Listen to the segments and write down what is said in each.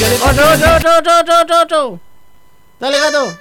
Otro. Dale, gato.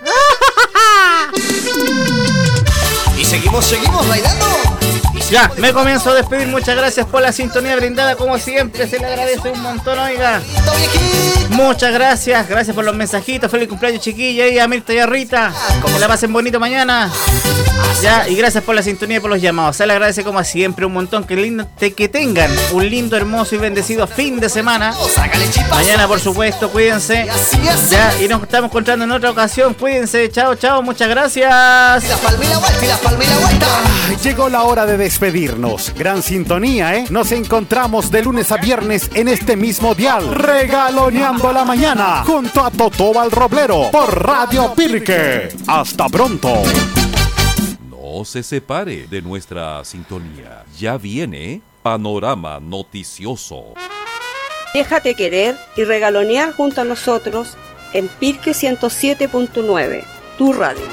Y seguimos bailando. Ya, me comienzo a despedir. Muchas gracias por la sintonía brindada. Como siempre, se le agradece un montón, oiga. Muchas gracias. Gracias por los mensajitos. Feliz cumpleaños, chiquilla. Y a Mirta y a Rita. Que la pasen bonito mañana. Ya, y gracias por la sintonía y por los llamados. Se le agradece como siempre un montón. Que tengan un lindo, hermoso y bendecido fin de semana. Mañana, por supuesto, cuídense. Ya, y nos estamos encontrando en otra ocasión. Cuídense. Chao, chao. Muchas gracias. La palma y la vuelta, y la palma y la vuelta. Llegó la hora de despedirnos. Gran sintonía, ¿eh? Nos encontramos de lunes a viernes en este mismo dial. Regaloneando la mañana. Junto a Totó al Roblero. Por Radio Pirque. Hasta pronto. No se separe de nuestra sintonía. Ya viene Panorama Noticioso. Déjate querer y regalonear junto a nosotros en Pirque 107.9, tu radio.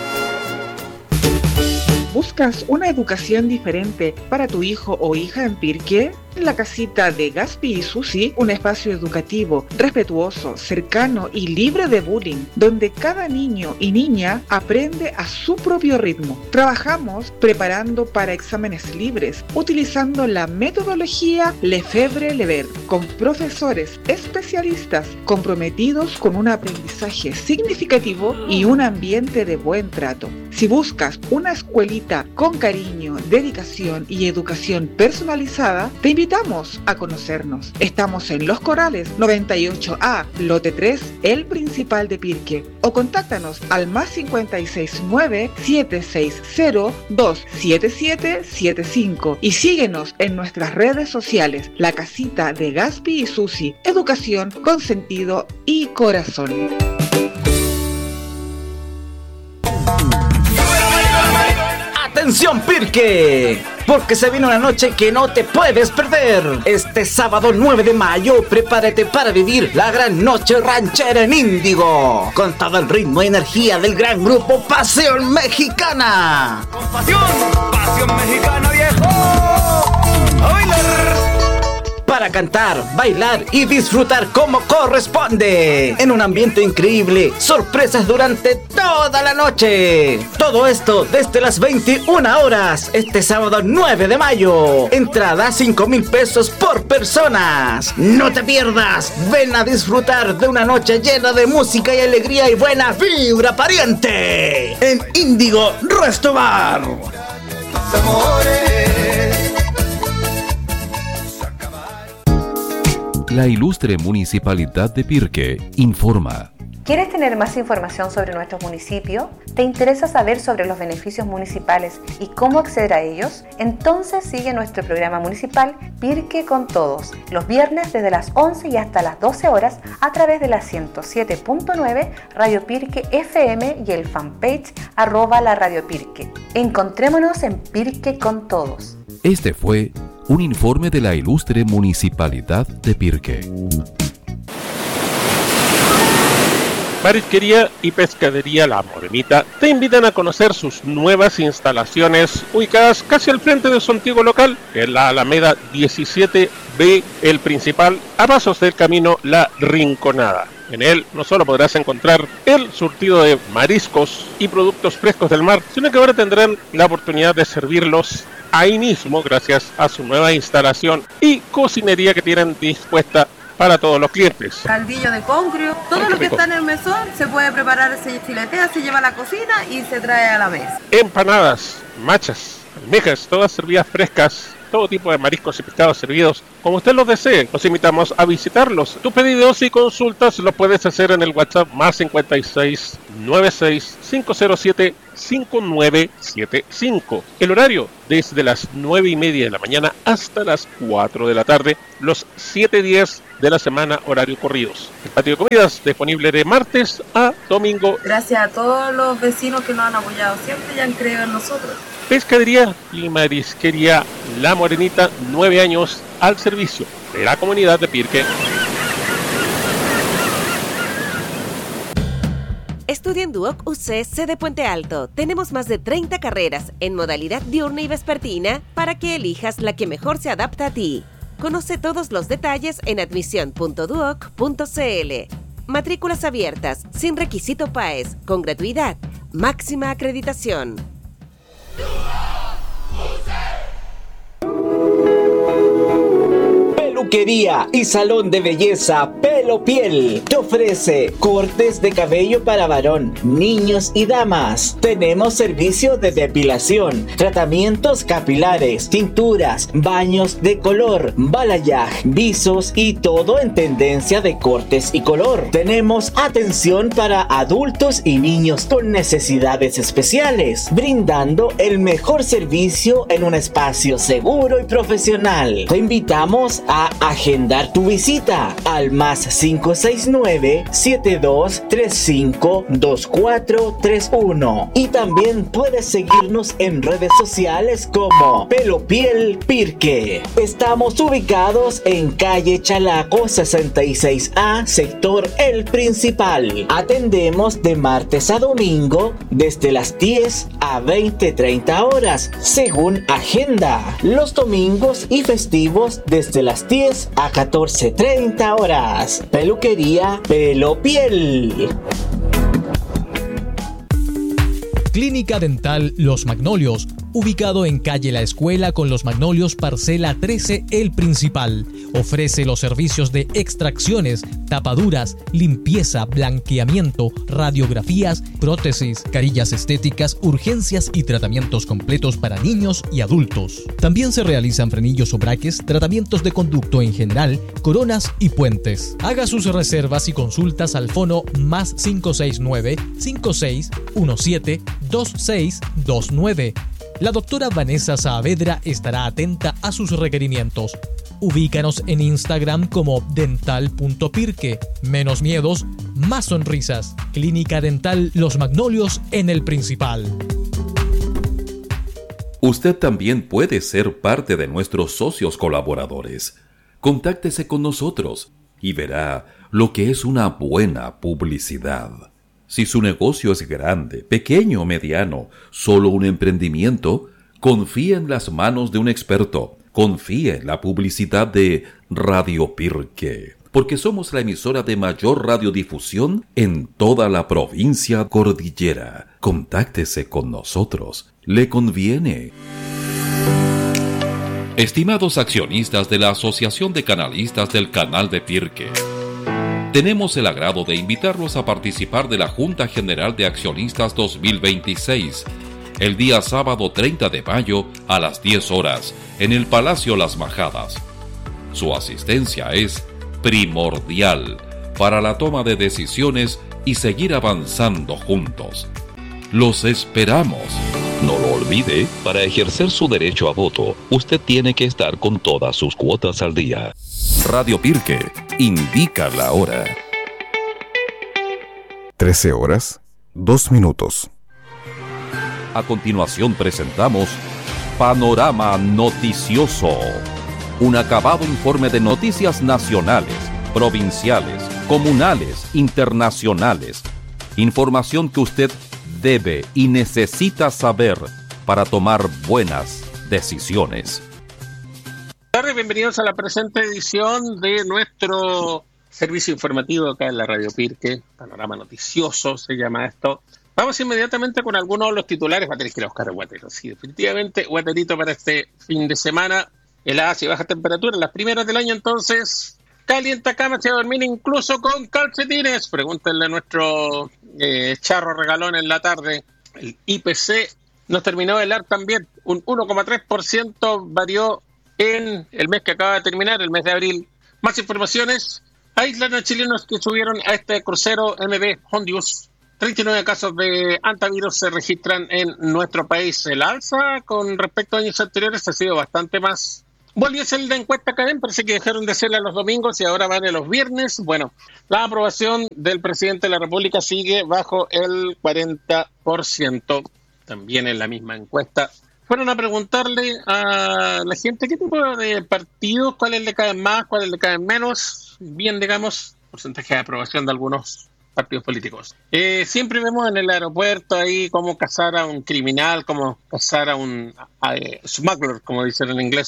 ¿Buscas una educación diferente para tu hijo o hija en Pirque? En la casita de Gaspi y Susi, un espacio educativo, respetuoso, cercano y libre de bullying, donde cada niño y niña aprende a su propio ritmo. Trabajamos preparando para exámenes libres, utilizando la metodología Lefebvre-Lever, con profesores especialistas comprometidos con un aprendizaje significativo y un ambiente de buen trato. Si buscas una escuelita con cariño, dedicación y educación personalizada, te invitamos a conocernos. Estamos en Los Corrales 98A, lote 3, el principal de Pirque. O contáctanos al +56 9 760 27775 y síguenos en nuestras redes sociales. La casita de Gaspi y Susi, educación con sentido y corazón. ¡Atención, Pirque! Porque se viene una noche que no te puedes perder. Este sábado 9 de mayo, prepárate para vivir la gran noche ranchera en Índigo. Con todo el ritmo y energía del gran grupo Pasión Mexicana. Con pasión mexicana, viejo. A bailar. Para cantar, bailar y disfrutar como corresponde. En un ambiente increíble, sorpresas durante toda la noche. Todo esto desde las 21 horas, este sábado 9 de mayo. Entrada 5,000 pesos por personas. No te pierdas, ven a disfrutar de una noche llena de música y alegría y buena vibra, pariente. En Índigo Resto Bar. La ilustre Municipalidad de Pirque informa. ¿Quieres tener más información sobre nuestro municipio? ¿Te interesa saber sobre los beneficios municipales y cómo acceder a ellos? Entonces sigue nuestro programa municipal Pirque con Todos, los viernes desde las 11 y hasta las 12 horas a través de la 107.9 Radio Pirque FM y el fanpage @la Radio Pirque. Encontrémonos en Pirque con Todos. Este fue un informe de la ilustre Municipalidad de Pirque. Marisquería y Pescadería La Morenita te invitan a conocer sus nuevas instalaciones ubicadas casi al frente de su antiguo local, en la Alameda 17B, el principal, a pasos del camino La Rinconada. En él no solo podrás encontrar el surtido de mariscos y productos frescos del mar, sino que ahora tendrán la oportunidad de servirlos ahí mismo gracias a su nueva instalación y cocinería que tienen dispuesta para todos los clientes. Caldillo de congrio, todo lo que está en el mesón se puede preparar, se filetea, se lleva a la cocina y se trae a la mesa. Empanadas, machas, almejas, todas servidas frescas, todo tipo de mariscos y pescados servidos como usted los desee. Los invitamos a visitarlos. Tus pedidos y consultas los puedes hacer en el WhatsApp +56 96 507 5975. El horario desde las 9:30 de la mañana hasta las 4 de la tarde, los 7 días de la semana, horario corridos. El patio de comidas disponible de martes a domingo. Gracias a todos los vecinos que nos han apoyado siempre y han creído en nosotros. Pescadería y Marisquería La Morenita, 9 años al servicio de la comunidad de Pirque. Estudia en Duoc UC sede Puente Alto. Tenemos más de 30 carreras en modalidad diurna y vespertina para que elijas la que mejor se adapta a ti. Conoce todos los detalles en admisión.duoc.cl. Matrículas abiertas, sin requisito PAES, con gratuidad, máxima acreditación. Peluquería y salón de belleza Pelo Piel te ofrece cortes de cabello para varón, niños y damas. Tenemos servicio de depilación, tratamientos capilares, tinturas, baños de color, balayage, visos y todo en tendencia de cortes y color. Tenemos atención para adultos y niños con necesidades especiales, brindando el mejor servicio en un espacio seguro y profesional. Te invitamos a agendar tu visita al +569 7235 2431 y también puedes seguirnos en redes sociales como Pelo Piel Pirque. Estamos ubicados en calle Chalaco 66A, sector El Principal. Atendemos de martes a domingo desde las 10 a 20:30 horas según agenda. Los domingos y festivos desde las 10 a 14:30 horas. Peluquería Pelo Piel. Clínica Dental Los Magnolios, ubicado en calle La Escuela con Los Magnolios, parcela 13, El Principal. Ofrece los servicios de extracciones, tapaduras, limpieza, blanqueamiento, radiografías, prótesis, carillas estéticas, urgencias y tratamientos completos para niños y adultos. También se realizan frenillos o braques, tratamientos de conducto en general, coronas y puentes. Haga sus reservas y consultas al fono +569 5617 2629. La doctora Vanessa Saavedra estará atenta a sus requerimientos. Ubícanos en Instagram como dental.pirque. Menos miedos, más sonrisas. Clínica Dental Los Magnolios en El Principal. Usted también puede ser parte de nuestros socios colaboradores. Contáctese con nosotros y verá lo que es una buena publicidad. Si su negocio es grande, pequeño o mediano, solo un emprendimiento, confíe en las manos de un experto. Confíe en la publicidad de Radio Pirque, porque somos la emisora de mayor radiodifusión en toda la provincia cordillera. Contáctese con nosotros. Le conviene. Estimados accionistas de la Asociación de Canalistas del Canal de Pirque, tenemos el agrado de invitarlos a participar de la Junta General de Accionistas 2026, el día sábado 30 de mayo a las 10 horas, en el Palacio Las Majadas. Su asistencia es primordial para la toma de decisiones y seguir avanzando juntos. ¡Los esperamos! No lo olvide, para ejercer su derecho a voto, usted tiene que estar con todas sus cuotas al día. Radio Pirque indica la hora. 13:02. A continuación presentamos Panorama Noticioso, un acabado informe de noticias nacionales, provinciales, comunales, internacionales. Información que usted debe y necesita saber para tomar buenas decisiones. Buenas tardes, bienvenidos a la presente edición de nuestro servicio informativo acá en la Radio Pirque. Panorama Noticioso se llama esto. Vamos inmediatamente con algunos de los titulares. Va a tener que ir a buscar el guatero. Sí, definitivamente, guaterito para este fin de semana. Heladas y bajas temperaturas, las primeras del año, entonces. Calienta camas y a dormir incluso con calcetines. Pregúntenle a nuestro charro regalón en la tarde. El IPC nos terminó de helar también. Un 1,3% varió en el mes que acaba de terminar, el mes de abril. Más informaciones. Aíslan a chilenos que subieron a este crucero MV Hondius. 39 casos de antivirus se registran en nuestro país. El alza con respecto a años anteriores ha sido bastante más. Volvió a ser la encuesta Cadem, parece que dejaron de hacerla los domingos y ahora van a los viernes. Bueno, la aprobación del presidente de la República sigue bajo el 40%. También en la misma encuesta fueron a preguntarle a la gente qué tipo de partidos, cuáles le caen más, cuáles le caen menos. Bien, digamos, porcentaje de aprobación de algunos partidos políticos. Siempre vemos en el aeropuerto ahí cómo cazar a un criminal, cómo cazar a un smuggler, como dicen en inglés.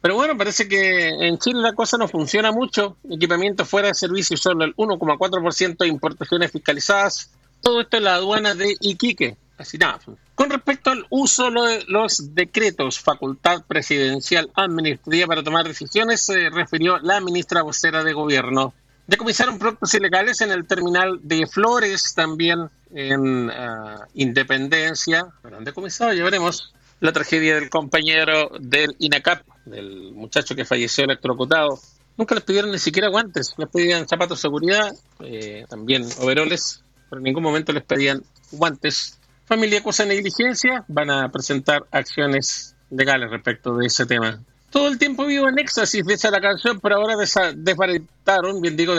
Pero bueno, parece que en Chile la cosa no funciona mucho. Equipamiento fuera de servicio, solo el 1,4% de importaciones fiscalizadas. Todo esto en la aduana de Iquique. Así nada. Con respecto al uso de los decretos, facultad presidencial administrativa para tomar decisiones, se refirió la ministra vocera de Gobierno. Decomisaron productos ilegales en el terminal de Flores, también en Independencia. Pero han decomisado, ya veremos. La tragedia del compañero del INACAP, del muchacho que falleció electrocutado. Nunca les pidieron ni siquiera guantes, les pedían zapatos de seguridad, también overoles, pero en ningún momento les pedían guantes. Familia acusa negligencia, van a presentar acciones legales respecto de ese tema. Todo el tiempo vivo en éxtasis, dice la canción, pero ahora desbarataron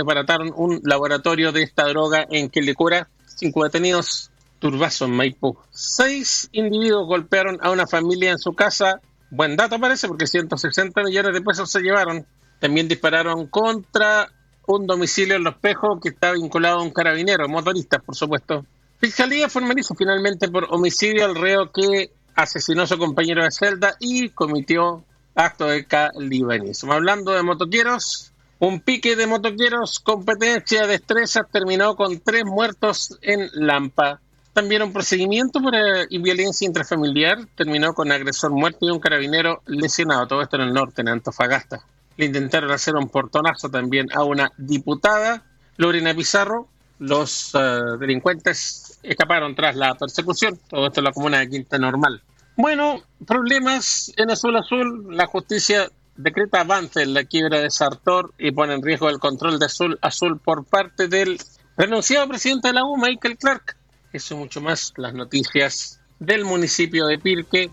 un laboratorio de esta droga en Quilicura. 5 detenidos. Turbazo en Maipú. 6 individuos golpearon a una familia en su casa. Buen dato parece, porque 160 millones de pesos se llevaron. También dispararon contra un domicilio en Los Pejos que está vinculado a un carabinero, motoristas, por supuesto. Fiscalía formalizó finalmente por homicidio al reo que asesinó a su compañero de celda y cometió acto de canibalismo. Hablando de motoqueros, un pique de motoqueros, competencia de destrezas, terminó con 3 muertos en Lampa. También un procedimiento por violencia intrafamiliar terminó con agresor muerto y un carabinero lesionado. Todo esto en el norte, en Antofagasta. Le intentaron hacer un portonazo también a una diputada, Lorena Pizarro. Los delincuentes escaparon tras la persecución. Todo esto en la comuna de Quinta Normal. Bueno, problemas en Azul Azul. La justicia decreta avance en la quiebra de Sartor y pone en riesgo el control de Azul Azul por parte del renunciado presidente de la U, Michael Clark. Eso mucho más, las noticias del municipio de Pirque.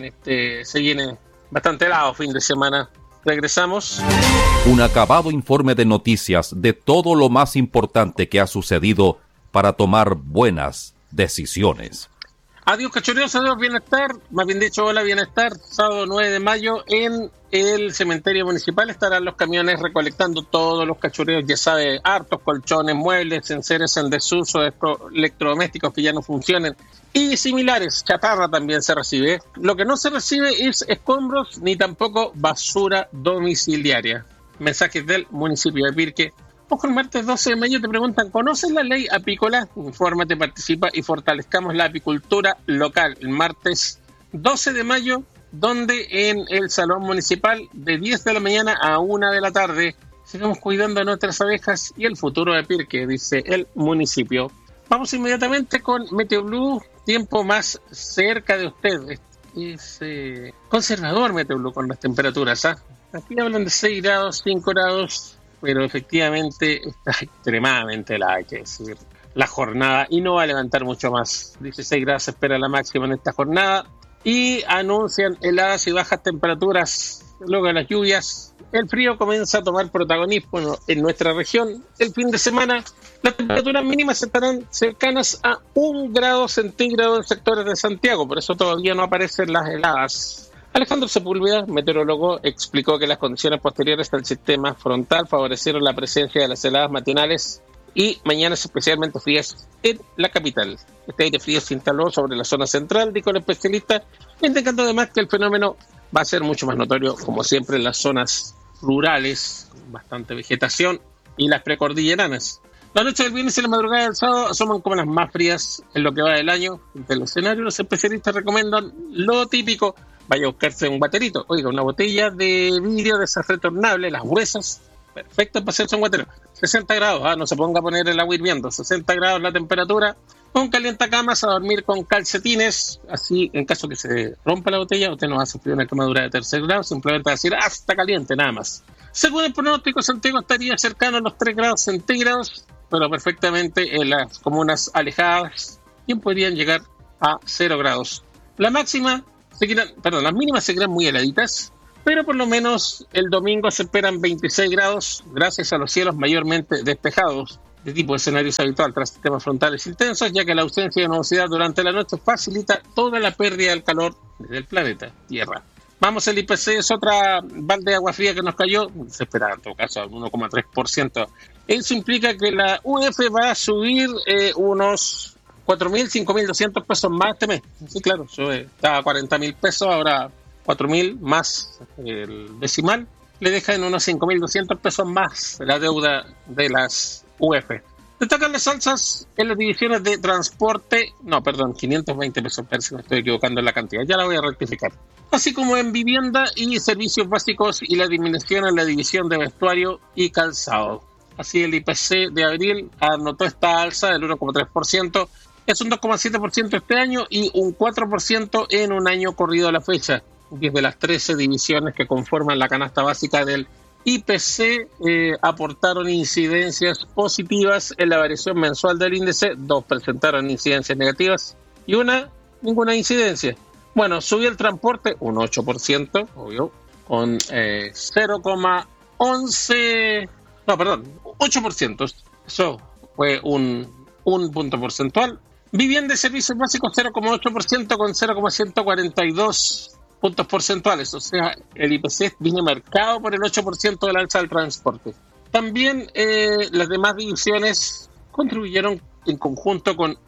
Se viene bastante helado fin de semana. Regresamos. Un acabado informe de noticias de todo lo más importante que ha sucedido para tomar buenas decisiones. Adiós cachureos, adiós bienestar, más bien dicho, hola bienestar. Sábado 9 de mayo en el cementerio municipal estarán los camiones recolectando todos los cachureos, ya sabe, hartos colchones, muebles, enseres en desuso, electrodomésticos que ya no funcionen y similares. Chatarra también se recibe. Lo que no se recibe es escombros ni tampoco basura domiciliaria. Mensajes del municipio de Pirque. Ojo, el martes 12 de mayo te preguntan, ¿conoces la ley apícola? Infórmate, participa y fortalezcamos la apicultura local. El martes 12 de mayo, donde en el salón municipal de 10 de la mañana a 1 de la tarde, sigamos cuidando a nuestras abejas y el futuro de Pirque, dice el municipio. Vamos inmediatamente con Meteo Blue, tiempo más cerca de usted. Es conservador Meteo Blue con las temperaturas. Aquí hablan de 6 grados, 5 grados... pero efectivamente está extremadamente helada, hay que decir, la jornada, y no va a levantar mucho más. 16 grados se espera la máxima en esta jornada, y anuncian heladas y bajas temperaturas. Luego de las lluvias, el frío comienza a tomar protagonismo en nuestra región. El fin de semana, las temperaturas mínimas estarán cercanas a 1 grado centígrado en sectores de Santiago, por eso todavía no aparecen las heladas. Alejandro Sepúlveda, meteorólogo, explicó que las condiciones posteriores al sistema frontal favorecieron la presencia de las heladas matinales y mañanas especialmente frías en la capital. Este aire frío se instaló sobre la zona central, dijo el especialista, indicando además que el fenómeno va a ser mucho más notorio, como siempre, en las zonas rurales, bastante vegetación, y las precordilleranas. La noche del viernes y la madrugada del sábado asoman como las más frías en lo que va del año. Del escenario, los especialistas recomiendan lo típico. Vaya a buscarse un guaterito. Oiga, una botella de vidrio de esas retornables, las gruesas, perfectas para hacerse un guatero. 60 grados, no se ponga a poner el agua hirviendo. 60 grados la temperatura. Con calientacamas, a dormir con calcetines. Así, en caso que se rompa la botella, usted no va a sufrir una quemadura de 3er grado. Simplemente va a decir, está caliente, nada más. Según el pronóstico, Santiago estaría cercano a los 3 grados centígrados, pero perfectamente en las comunas alejadas, y podrían llegar a 0 grados. Las mínimas seguirán muy heladitas, pero por lo menos el domingo se esperan 26 grados, gracias a los cielos mayormente despejados, de tipo de escenarios habitual tras sistemas frontales intensos, ya que la ausencia de nubosidad durante la noche facilita toda la pérdida del calor del planeta Tierra. Vamos, el IPC es otra balde de agua fría que nos cayó, se espera en todo caso al 1,3%. Eso implica que la UF va a subir unos 4.000, 5.200 pesos más este mes. Sí, claro, estaba a 40.000 pesos, ahora 4.000 más el decimal, le deja en unos 5.200 pesos más la deuda de las UF. Destacan las alzas en las divisiones de transporte, 520 pesos, parece que me estoy equivocando en la cantidad, ya la voy a rectificar. Así como en vivienda y servicios básicos y la disminución en la división de vestuario y calzado. Así el IPC de abril anotó esta alza del 1,3%, es un 2,7% este año y un 4% en un año corrido a la fecha. 10 de las 13 divisiones que conforman la canasta básica del IPC aportaron incidencias positivas en la variación mensual del índice, 2 presentaron incidencias negativas y ninguna incidencia. Bueno, subió el transporte un 8%, obvio, con 8%, eso fue un punto porcentual. Vivienda y servicios básicos 0,8% con 0,142 puntos porcentuales, o sea, el IPC viene marcado por el 8% del alza del transporte. También las demás divisiones contribuyeron en conjunto con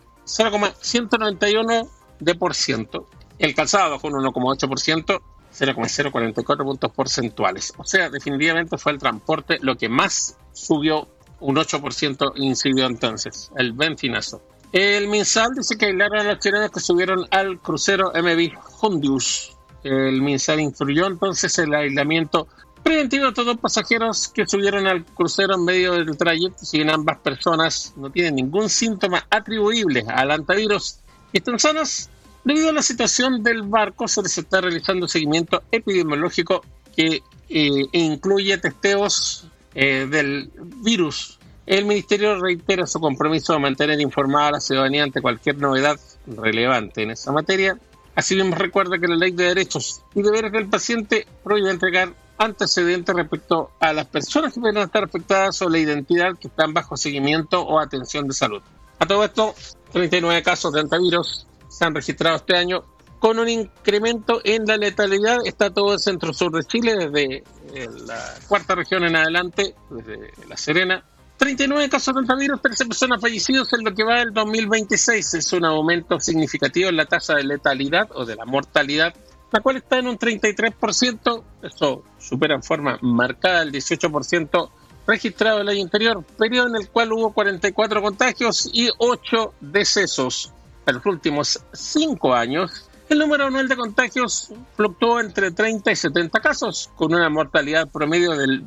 0,191%. El calzado bajó un 1,8%, 0,044 puntos porcentuales. O sea, definitivamente fue el transporte lo que más subió, un 8% incidió entonces, el benfinazo. El MinSal dice que aislaron a los chilenos que subieron al crucero MV Hondius. El MinSal influyó entonces el aislamiento preventivo de todos los pasajeros que subieron al crucero en medio del trayecto, si bien ambas personas no tienen ningún síntoma atribuible al antivirus y están sanas. Debido a la situación del barco, se les está realizando seguimiento epidemiológico que incluye testeos del virus. El Ministerio reitera su compromiso de mantener informada a la ciudadanía ante cualquier novedad relevante en esa materia. Asimismo, recuerda que la Ley de Derechos y Deberes del Paciente prohíbe entregar antecedentes respecto a las personas que pueden estar afectadas o la identidad que están bajo seguimiento o atención de salud. A todo esto, 39 casos de antivirus se han registrado este año, con un incremento en la letalidad. Está todo el centro-sur de Chile, desde la cuarta región en adelante, desde La Serena. 39 casos de antivirus, 13 personas fallecidos en lo que va del 2026. Es un aumento significativo en la tasa de letalidad o de la mortalidad, la cual está en un 33%. Eso supera en forma marcada el 18% registrado el año anterior, periodo en el cual hubo 44 contagios y 8 decesos. En los últimos 5 años, el número anual de contagios fluctuó entre 30 y 70 casos, con una mortalidad promedio del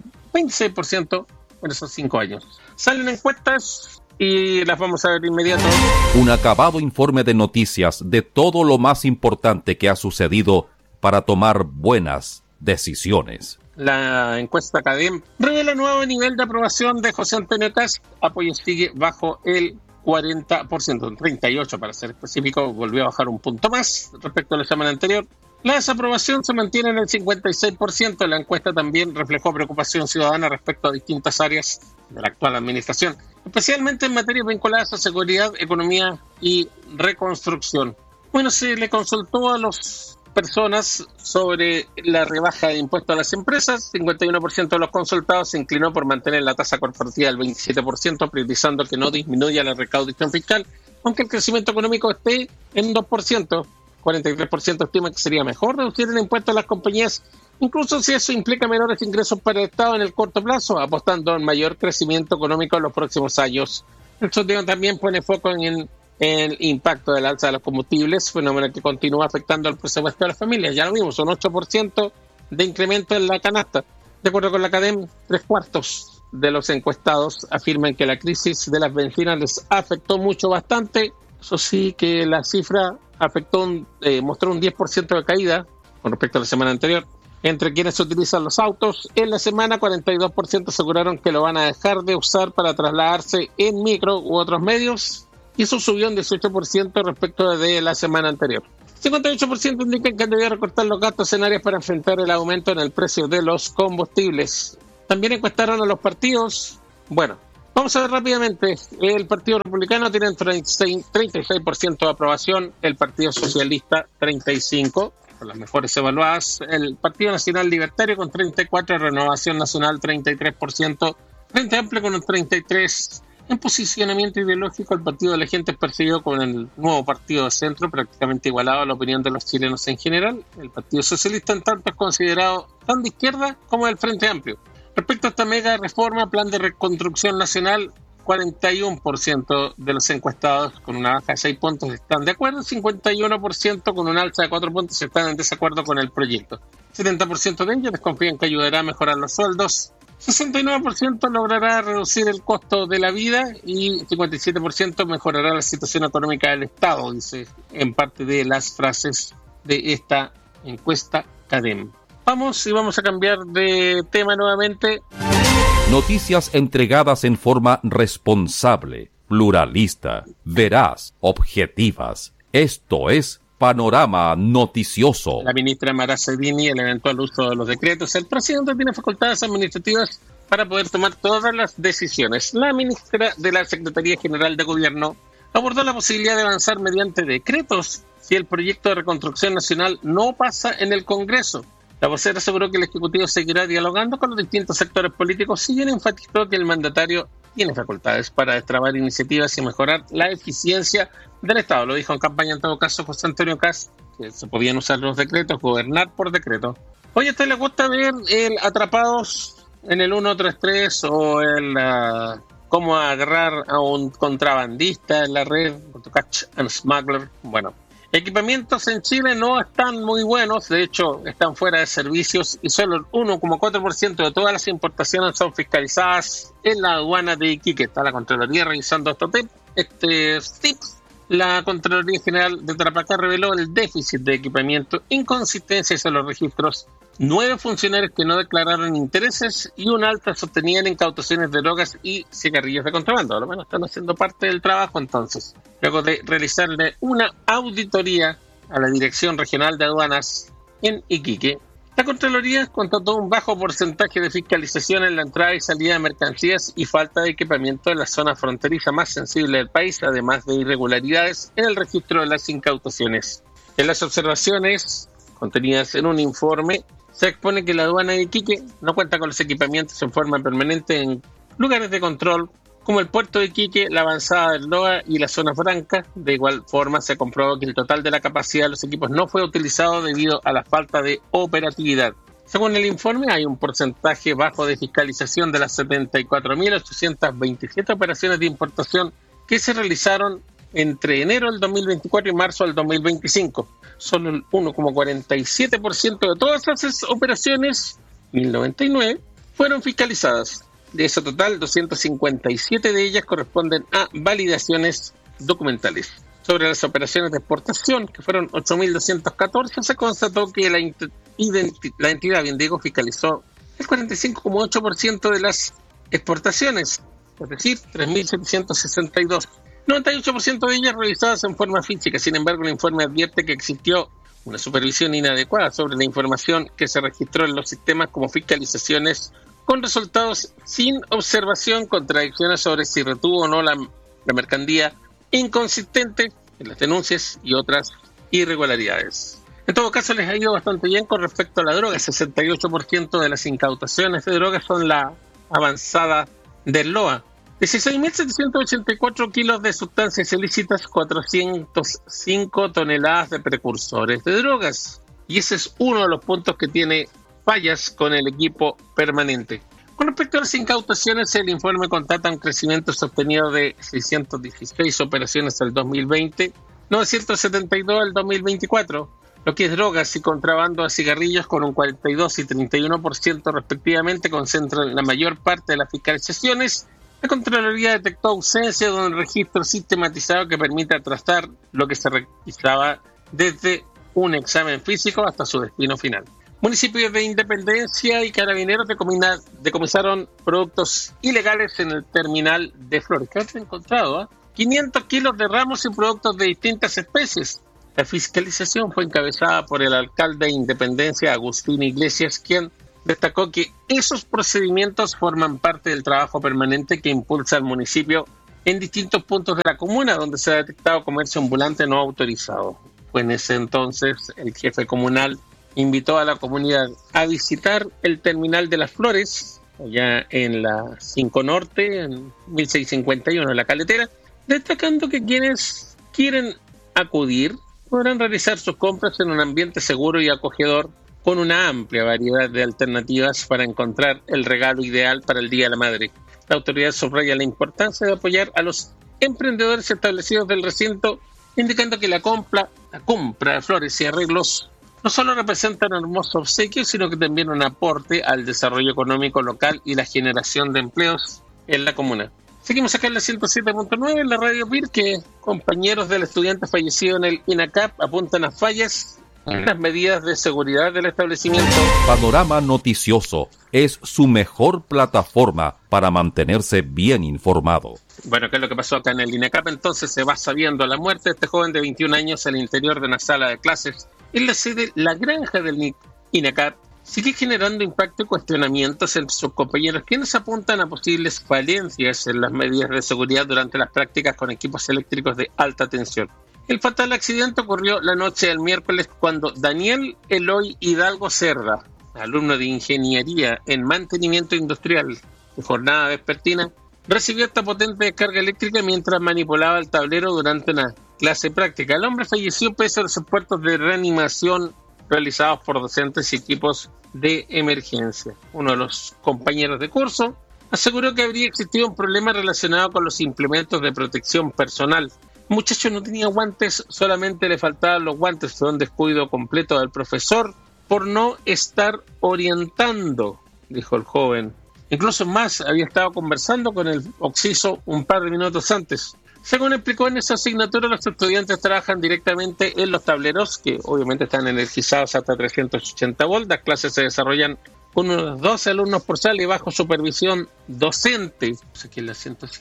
26% en esos 5 años. Salen encuestas y las vamos a ver de inmediato. Un acabado informe de noticias de todo lo más importante que ha sucedido para tomar buenas decisiones. La encuesta CADEM revela nuevo nivel de aprobación de José Antonio Kast. Apoyo sigue bajo el 40%, un 38% para ser específico, volvió a bajar un punto más respecto a la semana anterior. La desaprobación se mantiene en el 56%. La encuesta también reflejó preocupación ciudadana respecto a distintas áreas de la actual administración, especialmente en materias vinculadas a seguridad, economía y reconstrucción. Bueno, se le consultó a las personas sobre la rebaja de impuestos a las empresas. 51% de los consultados se inclinó por mantener la tasa corporativa del 27%, priorizando que no disminuya la recaudación fiscal, aunque el crecimiento económico esté en 2%. 43% estima que sería mejor reducir el impuesto a las compañías, incluso si eso implica menores ingresos para el Estado en el corto plazo, apostando en mayor crecimiento económico en los próximos años. El sondeo también pone foco en el impacto del alza de los combustibles, fenómeno que continúa afectando al presupuesto de las familias. Ya lo vimos, un 8% de incremento en la canasta. De acuerdo con la CADEM, 3/4 de los encuestados afirman que la crisis de las bencinas les afectó bastante. Eso sí, que la cifra mostró un 10% de caída con respecto a la semana anterior. Entre quienes utilizan los autos, en la semana 42% aseguraron que lo van a dejar de usar para trasladarse en micro u otros medios, y eso subió un 18% respecto de la semana anterior. 58% indican que han debido recortar los gastos en áreas para enfrentar el aumento en el precio de los combustibles. También encuestaron a los partidos. Bueno, vamos a ver rápidamente. El Partido Republicano tiene un 36% de aprobación, el Partido Socialista 35%, con las mejores evaluadas, el Partido Nacional Libertario con 34%, Renovación Nacional 33%, Frente Amplio con un 33%, En posicionamiento ideológico, el Partido de la Gente es percibido como el nuevo partido de centro, prácticamente igualado a la opinión de los chilenos en general. El Partido Socialista, en tanto, es considerado tan de izquierda como el Frente Amplio. Respecto a esta mega reforma, plan de reconstrucción nacional, 41% de los encuestados con una baja de 6 puntos están de acuerdo, 51% con una alza de 4 puntos están en desacuerdo con el proyecto. 70% de ellos desconfían que ayudará a mejorar los sueldos, 69% logrará reducir el costo de la vida y 57% mejorará la situación económica del Estado, dice en parte de las frases de esta encuesta CADEM. Vamos a cambiar de tema nuevamente. Noticias entregadas en forma responsable, pluralista, veraz, objetivas. Esto es Panorama Noticioso. La ministra Mara Cedini, el eventual uso de los decretos. El presidente tiene facultades administrativas para poder tomar todas las decisiones. La ministra de la Secretaría General de Gobierno abordó la posibilidad de avanzar mediante decretos si el proyecto de reconstrucción nacional no pasa en el Congreso. La vocera aseguró que el Ejecutivo seguirá dialogando con los distintos sectores políticos, si bien enfatizó que el mandatario tiene facultades para destrabar iniciativas y mejorar la eficiencia del Estado. Lo dijo en campaña, en todo caso, José Antonio Kast, que se podían usar los decretos, gobernar por decreto. Oye, ¿a usted le gusta ver el Atrapados en el 133 o el cómo agarrar a un contrabandista en la red, Catch and Smuggler? Bueno, equipamientos en Chile no están muy buenos, de hecho están fuera de servicios y solo el 1,4% de todas las importaciones son fiscalizadas en la aduana de Iquique. Está la Contraloría revisando estos tips. La Contraloría General de Tarapacá reveló el déficit de equipamiento, inconsistencias en los registros, 9 funcionarios que no declararon intereses y una alta sostenida en incautaciones de drogas y cigarrillos de contrabando. A lo menos están haciendo parte del trabajo entonces. Luego de realizarle una auditoría a la Dirección Regional de Aduanas en Iquique, la Contraloría constató un bajo porcentaje de fiscalización en la entrada y salida de mercancías y falta de equipamiento en la zona fronteriza más sensible del país, además de irregularidades en el registro de las incautaciones. En las observaciones contenidas en un informe, se expone que la aduana de Iquique no cuenta con los equipamientos en forma permanente en lugares de control como el puerto de Iquique, la avanzada del LOA y la zona franca. De igual forma, se comprobó que el total de la capacidad de los equipos no fue utilizado debido a la falta de operatividad. Según el informe, hay un porcentaje bajo de fiscalización de las 74.827 operaciones de importación que se realizaron entre enero del 2024 y marzo del 2025. Solo el 1,47% de todas esas operaciones, 1.099, fueron fiscalizadas. De ese total, 257 de ellas corresponden a validaciones documentales. Sobre las operaciones de exportación, que fueron 8.214, se constató que la entidad fiscalizó el 45,8% de las exportaciones, es decir, 3.762. 98% de ellas realizadas en forma física. Sin embargo, el informe advierte que existió una supervisión inadecuada sobre la información que se registró en los sistemas como fiscalizaciones con resultados sin observación, contradicciones sobre si retuvo o no la mercancía, inconsistente en las denuncias y otras irregularidades. En todo caso, les ha ido bastante bien con respecto a la droga. 68% de las incautaciones de drogas son la avanzada del LOA. 16.784 kilos de sustancias ilícitas, 405 toneladas de precursores de drogas. Y ese es uno de los puntos que tiene fallas con el equipo permanente. Con respecto a las incautaciones, el informe constata un crecimiento sostenido de 616 operaciones al 2020, 972 al 2024, lo que es drogas y contrabando a cigarrillos con un 42 y 31% respectivamente concentran la mayor parte de las fiscalizaciones. La Contraloría detectó ausencia de un registro sistematizado que permita trazar lo que se registraba desde un examen físico hasta su destino final. Municipios de Independencia y Carabineros decomisaron productos ilegales en el terminal de Flores. ¿Qué han encontrado? 500 kilos de ramos y productos de distintas especies. La fiscalización fue encabezada por el alcalde de Independencia, Agustín Iglesias, quien destacó que esos procedimientos forman parte del trabajo permanente que impulsa el municipio en distintos puntos de la comuna donde se ha detectado comercio ambulante no autorizado. Fue en ese entonces el jefe comunal invitó a la comunidad a visitar el terminal de Las Flores allá en la 5 Norte, en 1651, en la Caletera, destacando que quienes quieren acudir podrán realizar sus compras en un ambiente seguro y acogedor, con una amplia variedad de alternativas para encontrar el regalo ideal para el Día de la Madre. La autoridad subraya la importancia de apoyar a los emprendedores establecidos del recinto, indicando que la compra de flores y arreglos no solo representa un hermoso obsequio, sino que también un aporte al desarrollo económico local y la generación de empleos en la comuna. Seguimos acá en la 107.9, en la radio Pirque. Compañeros del estudiante fallecido en el INACAP apuntan a fallas en las medidas de seguridad del establecimiento. Panorama Noticioso es su mejor plataforma para mantenerse bien informado. Bueno, ¿qué es lo que pasó acá en el INACAP? Entonces se va sabiendo la muerte de este joven de 21 años al interior de una sala de clases en la sede La Granja del INACAP. Sigue generando impacto y cuestionamientos entre sus compañeros, quienes apuntan a posibles falencias en las medidas de seguridad durante las prácticas con equipos eléctricos de alta tensión. El fatal accidente ocurrió la noche del miércoles cuando Daniel Eloy Hidalgo Cerda, alumno de Ingeniería en Mantenimiento Industrial de jornada vespertina, recibió esta potente descarga eléctrica mientras manipulaba el tablero durante una clase práctica. El hombre falleció pese a los esfuerzos de reanimación realizados por docentes y equipos de emergencia. Uno de los compañeros de curso aseguró que habría existido un problema relacionado con los implementos de protección personal. El muchacho no tenía guantes, solamente le faltaban los guantes. Fue un descuido completo del profesor por no estar orientando, dijo el joven. Incluso más, había estado conversando con el occiso un par de minutos antes. Según explicó, en esa asignatura los estudiantes trabajan directamente en los tableros, que obviamente están energizados hasta 380 volts. Las clases se desarrollan con unos 12 alumnos por sala y bajo supervisión docente. Aquí en la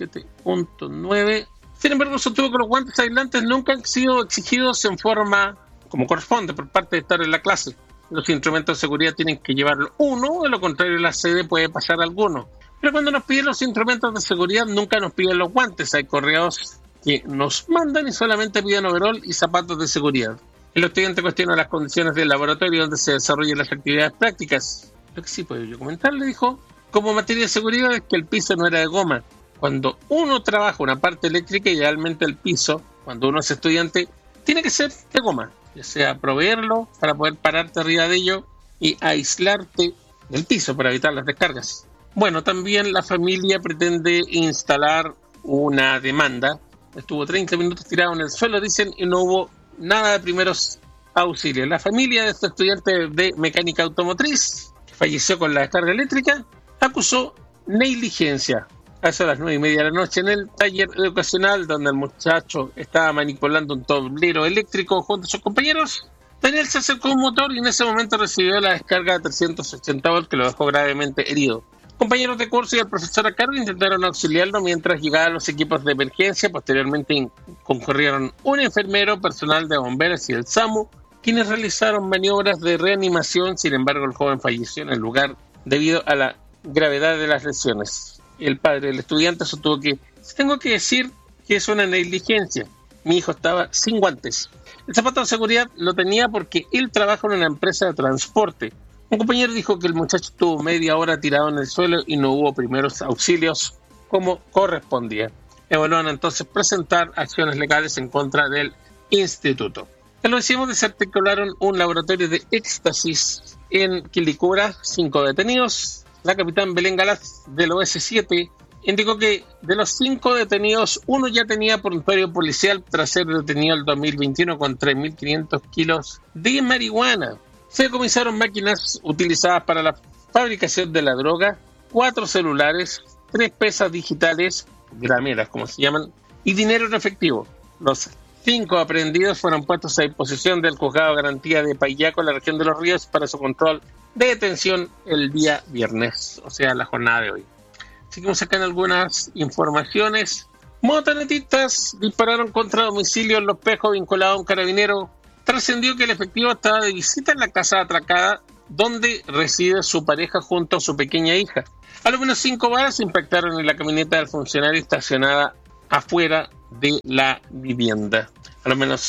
107.9. Sin embargo, sostuvo que los guantes aislantes nunca han sido exigidos en forma como corresponde por parte de estar en la clase. Los instrumentos de seguridad tienen que llevarlo uno, de lo contrario la sede puede pasar alguno. Pero cuando nos piden los instrumentos de seguridad, nunca nos piden los guantes. Hay correos que nos mandan y solamente piden overol y zapatos de seguridad. El estudiante cuestiona las condiciones del laboratorio donde se desarrollan las actividades prácticas. Lo que sí puedo yo comentar, le dijo, como materia de seguridad, es que el piso no era de goma. Cuando uno trabaja una parte eléctrica, idealmente el piso, cuando uno es estudiante, tiene que ser de goma. Ya sea proveerlo para poder pararte arriba de ello y aislarte del piso para evitar las descargas. Bueno, también la familia pretende instalar una demanda. Estuvo 30 minutos tirado en el suelo, dicen, y no hubo nada de primeros auxilios. La familia de este estudiante de mecánica automotriz, que falleció con la descarga eléctrica, acusó negligencia. A eso a las 9:30 de la noche en el taller educacional donde el muchacho estaba manipulando un tablero eléctrico junto a sus compañeros, Daniel se acercó a un motor y en ese momento recibió la descarga de 380 volts que lo dejó gravemente herido. Compañeros de curso y el profesor a cargo intentaron auxiliarlo mientras llegaban los equipos de emergencia. Posteriormente concurrieron un enfermero, personal de bomberos y el SAMU, quienes realizaron maniobras de reanimación. Sin embargo, el joven falleció en el lugar debido a la gravedad de las lesiones. El padre del estudiante sostuvo que tengo que decir que es una negligencia. Mi hijo estaba sin guantes. El zapato de seguridad lo tenía porque él trabaja en una empresa de transporte. Un compañero dijo que el muchacho estuvo media hora tirado en el suelo y no hubo primeros auxilios como correspondía. Evalúan entonces presentar acciones legales en contra del instituto. Ya lo decimos, desarticularon un laboratorio de éxtasis en Quilicura, 5 detenidos. La capitán Belén Galaz del OS7 indicó que de los 5 detenidos, uno ya tenía prontuario policial tras ser detenido el 2021 con 3.500 kilos de marihuana. Se decomisaron máquinas utilizadas para la fabricación de la droga, 4 celulares, 3 pesas digitales, grameras como se llaman, y dinero en efectivo. Los 5 aprehendidos fueron puestos a disposición del Juzgado de Garantía de Payaco en la región de Los Ríos para su control de detención el día viernes, o sea, la jornada de hoy. Seguimos acá en algunas informaciones. Motonetistas dispararon contra domicilio en Los Pejos vinculado a un carabinero. Trascendió que el efectivo estaba de visita en la casa atracada donde reside su pareja junto a su pequeña hija. A lo menos 5 balas impactaron en la camioneta del funcionario estacionada afuera de la vivienda. A lo menos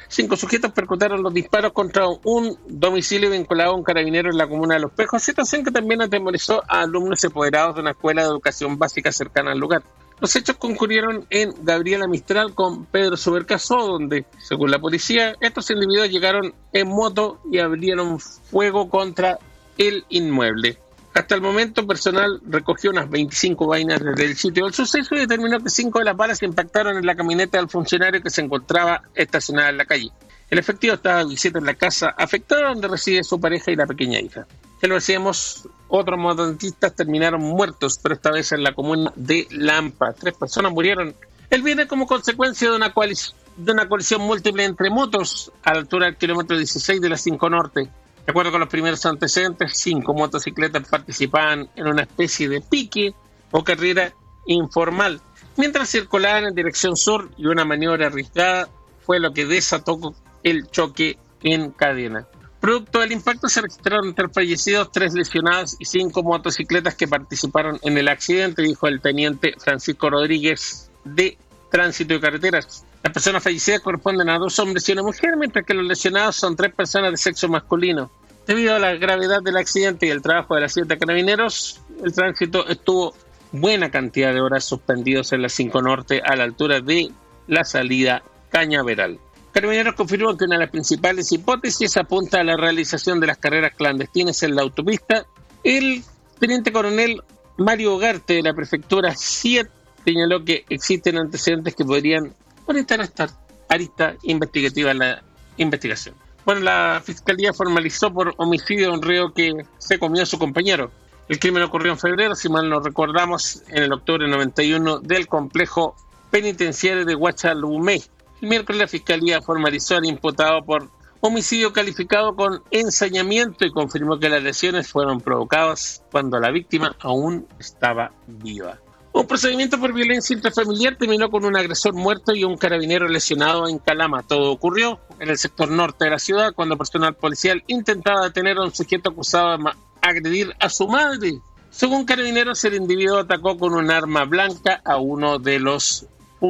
5 sujetos percutaron los disparos contra un domicilio vinculado a un carabinero en la comuna de Los Pejos, situación que también atemorizó a alumnos apoderados de una escuela de educación básica cercana al lugar. Los hechos concurrieron en Gabriela Mistral con Pedro Subercasó, donde, según la policía, estos individuos llegaron en moto y abrieron fuego contra el inmueble. Hasta el momento, personal recogió unas 25 vainas desde el sitio del suceso y determinó que 5 de las balas impactaron en la camioneta del funcionario que se encontraba estacionada en la calle. El efectivo estaba de visita en la casa afectada donde reside su pareja y la pequeña hija. Ya lo decíamos, otros motoristas terminaron muertos, pero esta vez en la comuna de Lampa. 3 personas murieron el viernes como consecuencia de una colisión múltiple entre motos a la altura del kilómetro 16 de la 5 Norte. De acuerdo con los primeros antecedentes, 5 motocicletas participaban en una especie de pique o carrera informal, mientras circulaban en dirección sur, y una maniobra arriesgada fue lo que desató el choque en cadena. Producto del impacto se registraron 3 fallecidos, 3 lesionados y 5 motocicletas que participaron en el accidente, dijo el teniente Francisco Rodríguez de Tránsito y Carreteras. Las personas fallecidas corresponden a 2 hombres y una mujer, mientras que los lesionados son 3 personas de sexo masculino. Debido a la gravedad del accidente y el trabajo de las 7 carabineros, el tránsito estuvo buena cantidad de horas suspendidos en la 5 Norte a la altura de la salida Cañaveral. Carabineros confirmó que una de las principales hipótesis apunta a la realización de las carreras clandestinas en la autopista. El teniente coronel Mario Ugarte de la prefectura 7 señaló que existen antecedentes que podrían orientar a esta arista investigativa en la investigación. Bueno, la fiscalía formalizó por homicidio a un reo que se comió a su compañero. El crimen ocurrió en febrero, si mal no recordamos, en el octubre 91 del complejo penitenciario de Huachalumé. El miércoles la fiscalía formalizó al imputado por homicidio calificado con ensañamiento y confirmó que las lesiones fueron provocadas cuando la víctima aún estaba viva. Un procedimiento por violencia intrafamiliar terminó con un agresor muerto y un carabinero lesionado en Calama. Todo ocurrió en el sector norte de la ciudad cuando personal policial intentaba detener a un sujeto acusado de agredir a su madre. Según carabineros, el individuo atacó con un arma blanca a uno de los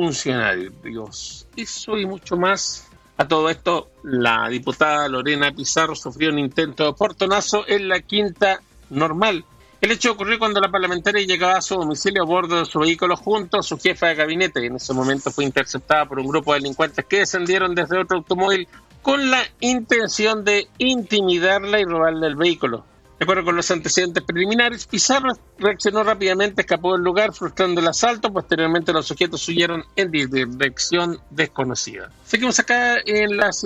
funcionarios. Eso y mucho más. A todo esto, la diputada Lorena Pizarro sufrió un intento de portonazo en la Quinta Normal. El hecho ocurrió cuando la parlamentaria llegaba a su domicilio a bordo de su vehículo junto a su jefa de gabinete, y en ese momento fue interceptada por un grupo de delincuentes que descendieron desde otro automóvil con la intención de intimidarla y robarle el vehículo. De acuerdo con los antecedentes preliminares, Pizarro reaccionó rápidamente, escapó del lugar, frustrando el asalto. Posteriormente los sujetos huyeron en dirección desconocida. Seguimos acá en la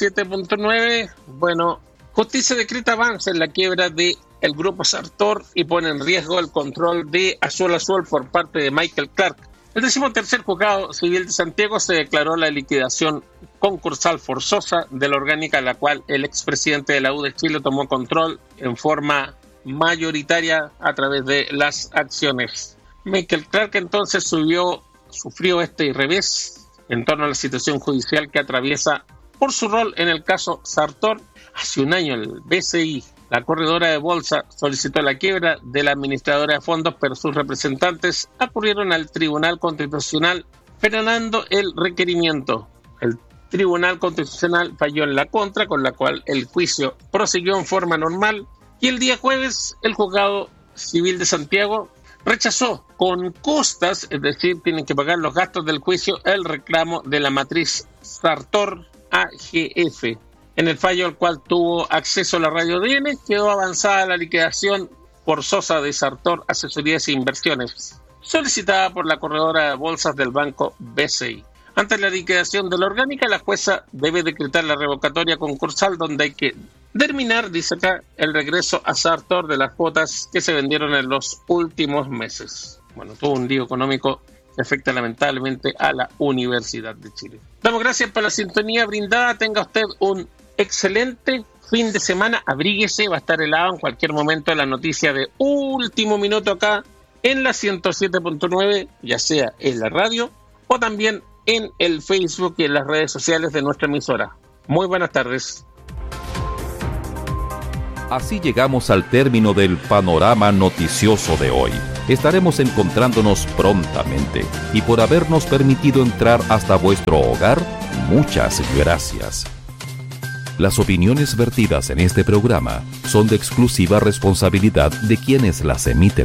107.9. Bueno, justicia decreta avance en la quiebra de el grupo Sartor y pone en riesgo el control de Azul Azul por parte de Michael Clark. El 13º Juzgado Civil de Santiago se declaró la liquidación concursal forzosa de la orgánica, la cual el expresidente de la U de Chile tomó control en forma mayoritaria a través de las acciones. Michael Clark entonces sufrió este revés en torno a la situación judicial que atraviesa por su rol en el caso Sartor. Hace un año el BCI, la corredora de bolsa, solicitó la quiebra de la administradora de fondos, pero sus representantes acudieron al Tribunal Constitucional frenando el requerimiento. El Tribunal Constitucional falló en la contra, con la cual el juicio prosiguió en forma normal, y el día jueves el Juzgado Civil de Santiago rechazó con costas, es decir, tienen que pagar los gastos del juicio, el reclamo de la matriz Sartor AGF. En el fallo al cual tuvo acceso la radio DN, quedó avanzada la liquidación forzosa de Sartor Asesorías e Inversiones, solicitada por la corredora de bolsas del banco BCI. Ante la liquidación de la orgánica, la jueza debe decretar la revocatoria concursal, donde hay que determinar, dice acá, el regreso a Sartor de las cuotas que se vendieron en los últimos meses. Bueno, tuvo un lío económico que afecta lamentablemente a la Universidad de Chile. Damos gracias por la sintonía brindada. Tenga usted un excelente fin de semana. Abríguese, va a estar helado en cualquier momento. La noticia de último minuto acá en la 107.9, ya sea en la radio o también en el Facebook y en las redes sociales de nuestra emisora. Muy buenas tardes. Así llegamos al término del panorama noticioso de hoy. Estaremos encontrándonos prontamente, y por habernos permitido entrar hasta vuestro hogar, muchas gracias. Las opiniones vertidas en este programa son de exclusiva responsabilidad de quienes las emiten.